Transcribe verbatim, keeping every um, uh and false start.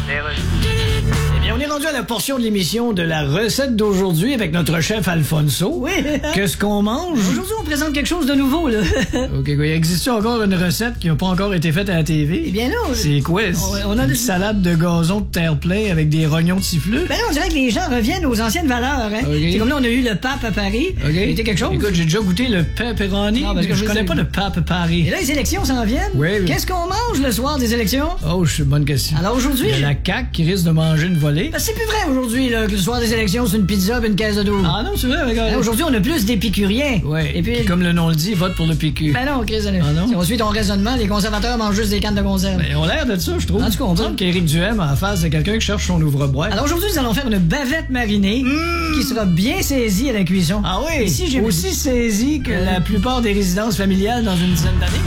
Eh bien, on est rendu à la portion de l'émission de la recette d'aujourd'hui avec notre chef Alfonso. Oui. Qu'est-ce qu'on mange? Aujourd'hui, on présente quelque chose de nouveau, là. OK, quoi. Existe-t-il encore une recette qui n'a pas encore été faite à la T V? Eh bien, non. C'est quoi? On, on a une des... salade de gazon de terre plein avec des rognons de siffleux? Ben là, on dirait que les gens reviennent aux anciennes valeurs, hein. Okay. C'est comme là, on a eu le pape à Paris. OK. C'était quelque chose. Écoute, j'ai déjà goûté le pepperoni. Non, parce que je je connais sais- pas le pape à Paris. Et là, les élections s'en viennent. Oui, oui. Qu'est-ce qu'on mange le soir des élections? Oh, c'est une bonne question. Alors aujourd'hui, Il y a la C A Q qui risque de manger une volée. ben, c'est plus vrai aujourd'hui, là, que le soir des élections, c'est une pizza et une caisse de douze. Ah non, c'est vrai, regarde. Hein, aujourd'hui, on a plus d'épicuriens. Ouais. Et puis, comme le nom le dit, vote pour le P Q. ben non, Chris, Ah non? si on suit ton raisonnement, les conservateurs mangent juste des cannes de conserve. Ben, on a l'air de ça, je trouve. En tout cas, on me peut- semble qu'Éric Duhem en face de quelqu'un qui cherche son ouvre-boîte. Alors aujourd'hui, nous allons faire une bavette marinée qui sera bien saisie à la cuisson. Ah oui? Ici, j'ai aussi saisi que la plupart des résidences familiales dans une dizaine d'années.